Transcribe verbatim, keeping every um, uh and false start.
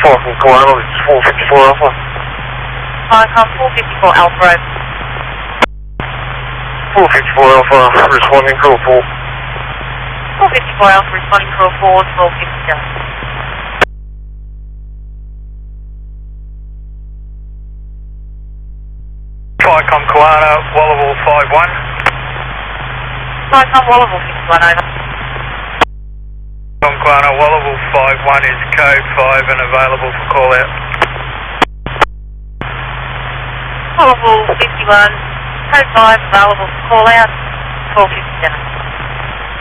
Falcon Koala, it's four fifty-four Alpha. Viacom four fifty-four Alpha over. four fifty-four Alpha, responding call four. four fifty-four Alpha responding call four, twelve fifty-seven. Viacom Koala, Wallawall five one. Viacom Wallawall fifty-one over. Viacom Koala, Wallawall five one is code five and available for call out. Wallawall fifty-one, code five available for call out, twelve fifty-seven.